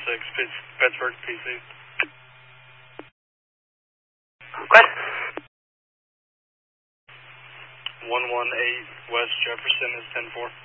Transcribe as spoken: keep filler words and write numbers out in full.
six, Pittsburgh, P C. What? one one eight West Jefferson is ten four.